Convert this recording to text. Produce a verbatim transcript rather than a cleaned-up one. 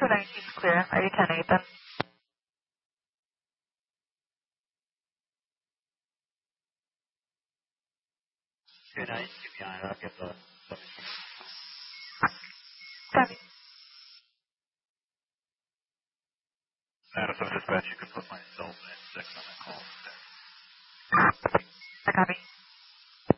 two nineteen is clear. Are you ten eight then? two nine, keep me on. I'll get the Copy. Madison Dispatch, you can put my cell at six on that call. I copy.